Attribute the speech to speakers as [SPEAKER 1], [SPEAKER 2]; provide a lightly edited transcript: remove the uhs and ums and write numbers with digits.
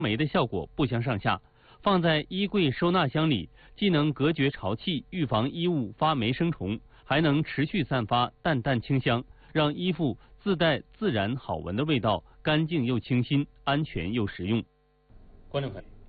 [SPEAKER 1] 霉的效果不相上下。放在衣柜收纳箱里，既能隔绝潮气，预防衣物发霉生虫，还能持续散发淡淡清香，让衣服自带自然好闻的味道，干净又清新，安全又实用。观众朋友。